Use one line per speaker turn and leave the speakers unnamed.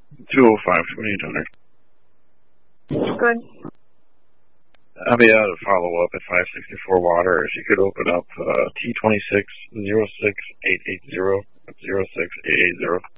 205-2800.
Good.
I'll be out to follow up at 564 Water. If you could open up T26-06880, 06880.